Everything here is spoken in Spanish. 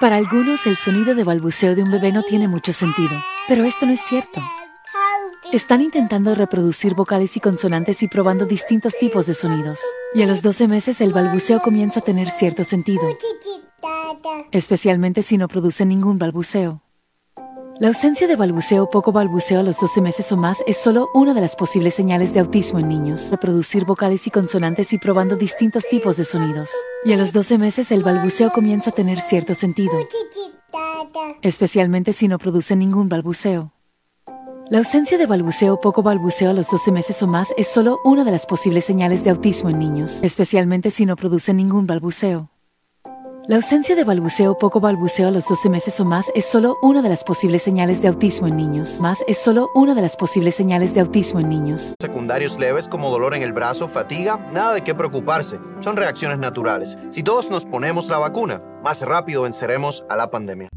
Para algunos, el sonido de balbuceo de un bebé no tiene mucho sentido, pero esto no es cierto. Están intentando reproducir vocales y consonantes y probando distintos tipos de sonidos. Y a los 12 meses el balbuceo comienza a tener cierto sentido, especialmente si no produce ningún balbuceo. La ausencia de balbuceo o poco balbuceo a los 12 meses o más es solo una de las posibles señales de autismo en niños. Reproducir vocales y consonantes y probando distintos tipos de sonidos. Y a los 12 meses el balbuceo comienza a tener cierto sentido, especialmente si no produce ningún balbuceo. La ausencia de balbuceo o poco balbuceo a los 12 meses o más es solo una de las posibles señales de autismo en niños, especialmente si no produce ningún balbuceo. La ausencia de balbuceo o poco balbuceo a los 12 meses o más es solo una de las posibles señales de autismo en niños. Es solo una de las posibles señales de autismo en niños. Secundarios leves como dolor en el brazo, fatiga, nada de qué preocuparse. Son reacciones naturales. Si todos nos ponemos la vacuna, más rápido venceremos a la pandemia.